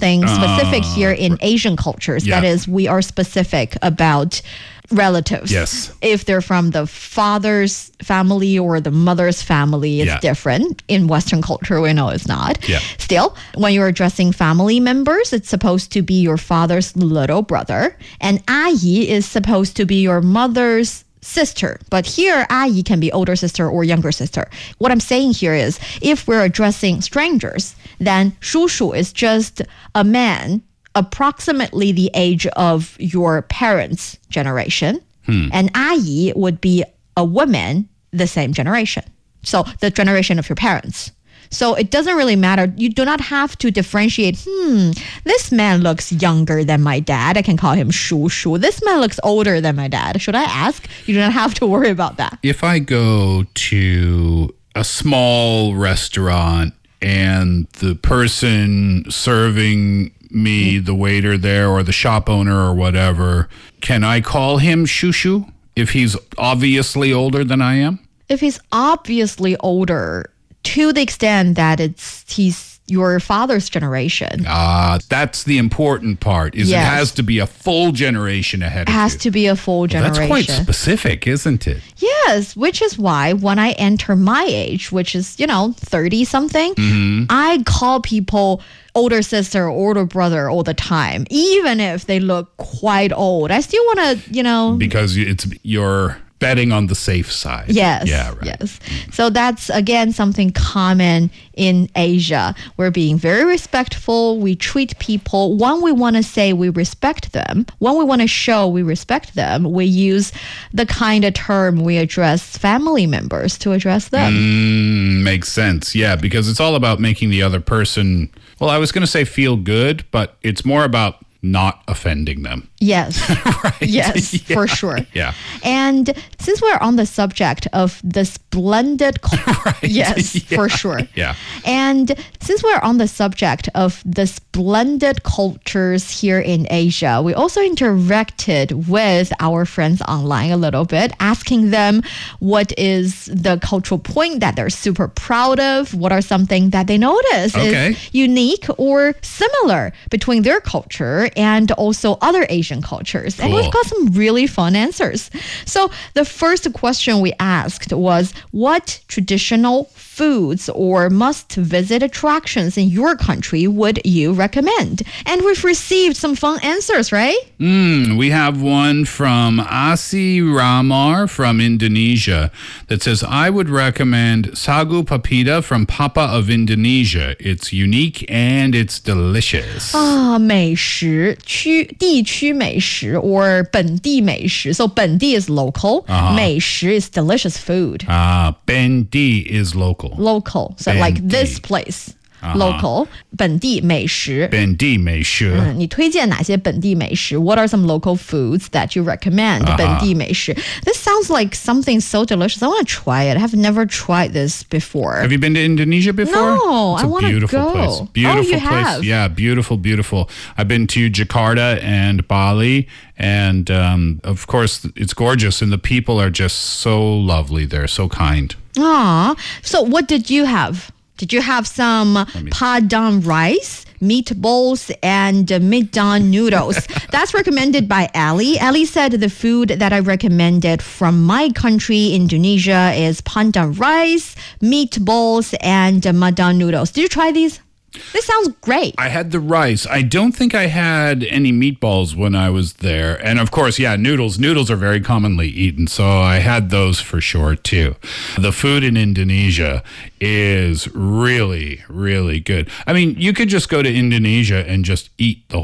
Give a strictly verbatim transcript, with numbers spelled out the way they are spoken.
something specific uh, here in Asian cultures. Yeah. That is, we are specific about relatives. Yes. If they're from the father's family or the mother's family, it's yeah. different. In Western culture, we know it's not. Yeah. Still, when you're addressing family members, it's supposed to be your father's little brother. And 阿姨 is supposed to be your mother's sister. But here, 阿姨 can be older sister or younger sister. What I'm saying here is, if we're addressing strangers, then 叔叔 is just a man approximately the age of your parents' generation. Hmm. And 阿姨 would be a woman the same generation. So the generation of your parents. So it doesn't really matter. You do not have to differentiate, hmm, this man looks younger than my dad. I can call him 叔叔. This man looks older than my dad. Should I ask? You do not have to worry about that. If I go to a small restaurant and the person serving me, the waiter there or the shop owner or whatever, can I call him 叔叔if he's obviously older than I am? If he's obviously older, to the extent that it's he's your father's generation. Ah, uh, that's the important part, is yes. it has to be a full generation ahead of you. It has to be a full generation. Well, that's quite specific, isn't it? Yes, which is why when I enter my age, which is, you know, thirty-something, mm-hmm. I call people older sister, older brother all the time, even if they look quite old. I still want to, you know... Because it's your... betting on the safe side. Yes. Yeah, right. Yes. So that's, again, something common in Asia. We're being very respectful. We treat people, when we want to say we respect them, when we want to show we respect them, we use the kind of term we address family members to address them. Mm, makes sense. Yeah, because it's all about making the other person, well, I was going to say feel good, but it's more about not offending them. Yes. Right. Yes, yeah. for sure. Yeah. And since we're on the subject of the splendid... Co- right. Yes, yeah. for sure. Yeah. And since we're on the subject of the splendid cultures here in Asia, we also interacted with our friends online a little bit, asking them what is the cultural point that they're super proud of, what are something that they notice okay. is unique or similar between their culture and also other Asian cultures. Cool. And we've got some really fun answers. So the first question we asked was, what traditional foods or must-visit attractions in your country would you recommend? And we've received some fun answers, right? Mm, we have one from Asi Ramar from Indonesia that says, I would recommend Sagu Papeda from Papa of Indonesia. It's unique and it's delicious. Ah, 美食区地区美食 or 本地美食. So 本地 is local. Uh-huh. 美食 is delicious food. Ah, uh, bendi is local. Local. So bendi. like this place. Uh-huh. Local. 本地美食. 本地美食. 嗯，你推荐哪些本地美食? What are some local foods that you recommend? Uh-huh. 本地美食. This sounds like something so delicious. I want to try it. I have never tried this before. Have you been to Indonesia before? No, it's I a want to beautiful go. place. Beautiful oh, you place. have? Yeah, beautiful, beautiful. I've been to Jakarta and Bali, and um, of course, it's gorgeous, and the people are just so lovely there, so kind. Ah, so what did you have? Did you have some padang rice, meatballs, and uh, middan noodles? That's recommended by Ali. Ali said the food that I recommended from my country, Indonesia, is padang rice, meatballs, and uh, middan noodles. Did you try these? This sounds great. I had the rice. I don't think I had any meatballs when I was there. And of course, yeah, noodles. Noodles are very commonly eaten, so I had those for sure too. The food in Indonesia is really, really good. I mean, you could just go to Indonesia and just eat the